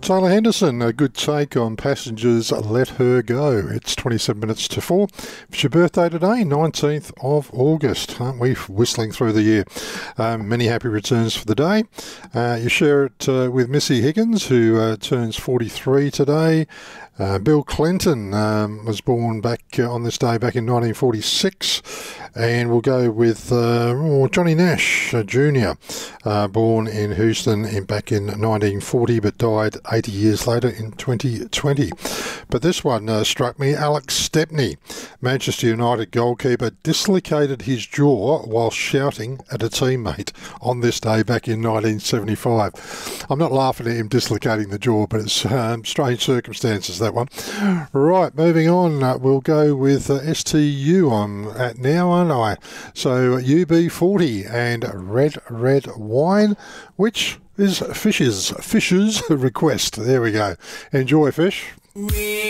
Taylor Henderson, a good take on Passengers Let Her Go. It's 27 minutes to 4. It's your birthday today, 19th of August. Aren't we whistling through the year? Many happy returns for the day. You share it with Missy Higgins, who turns 43 today. Bill Clinton was born back on this day back in 1946. And we'll go with Johnny Nash Jr., born in Houston back in 1940, but died 80 years later in 2020. But this one struck me. Alex Stepney, Manchester United goalkeeper, dislocated his jaw while shouting at a teammate on this day back in 1975. I'm not laughing at him dislocating the jaw, but it's strange circumstances, that one. Right, moving on. We'll go with STU on at now, aren't I? So UB40 and Red Wine, which is Fish's request. There we go. Enjoy, Fish.